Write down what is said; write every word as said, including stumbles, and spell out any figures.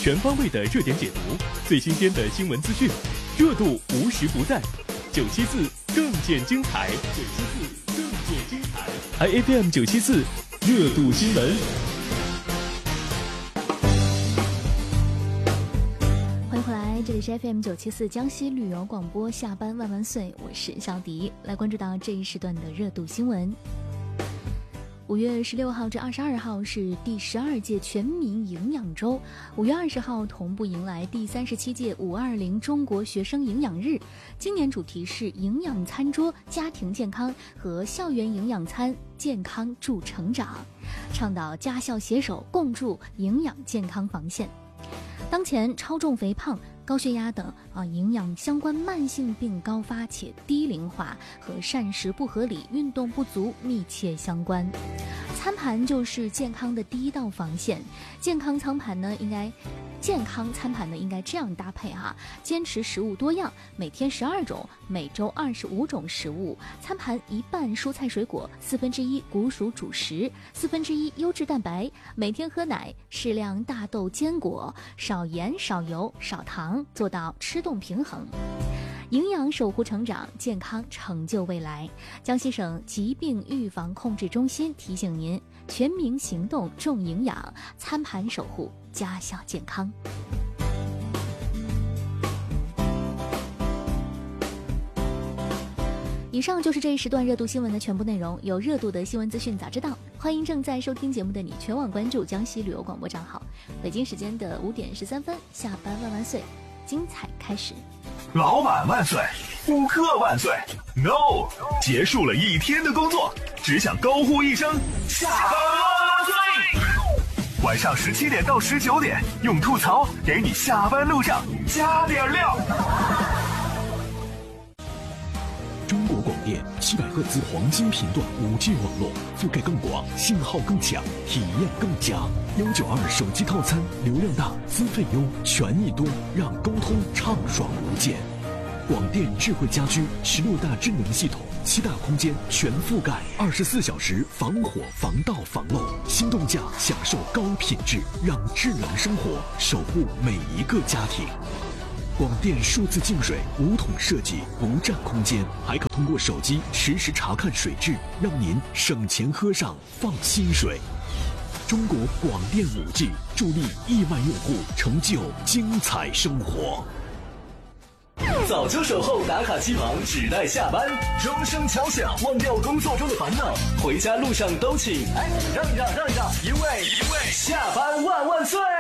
全方位的热点解读，最新鲜的新闻资讯，热度无时不在。九七四更见精彩，九七四更见精彩。I F M 九七四热度新闻。 欢迎回来，这里是 F M 九七四江西旅游广播，下班万万岁，我是小迪，来关注到这一时段的热度新闻。五月十六号至二十二号是第十二届全民营养周，五月二十号同步迎来第三十七届五二零中国学生营养日。今年主题是营养餐桌家庭健康和校园营养餐健康助成长，倡导家校携手共筑营养健康防线。当前超重肥胖、高血压等啊营养相关慢性病高发且低龄化，和膳食不合理、运动不足密切相关。餐盘就是健康的第一道防线，健康餐盘呢应该健康餐盘呢应该这样搭配哈、啊，坚持食物多样，每天十二种，每周二十五种食物，餐盘一半蔬菜水果，四分之一谷薯主食，四分之一优质蛋白，每天喝奶，适量大豆坚果，少盐少油少糖，做到吃动平衡。营养守护成长，健康成就未来。江西省疾病预防控制中心提醒您：全民行动重营养，餐盘守护家校健康。以上就是这一时段热度新闻的全部内容。有热度的新闻资讯早知道，欢迎正在收听节目的你全网关注江西旅游广播账号。北京时间的五点十三分，下班万万岁，精彩开始。 老板万岁，顾客万岁 ，No， 结束了一天的工作，只想高呼一声下班万岁。晚上十七点到十九点，用吐槽给你下班路上加点料。 中国广电七百赫兹黄金频段 五 G 网络，覆盖更广，信号更强，体验更佳。一九二手机套餐，流量大，资费优，权益多，让沟通畅爽无间。广电智慧家居十六大智能系统，七大空间全覆盖，二十四小时防火防盗防漏，心动价享受高品质，让智能生活守护每一个家庭。广电数字净水无桶设计，不占空间，还可通过手机实时查看水质，让您省钱喝上放心水。中国广电 五 G 助力亿万用户成就精彩生活。 早就守候打卡机旁，只待下班，钟声敲响，忘掉工作中的烦恼，回家路上都请哎让一让让一让，因为因为下班万万岁。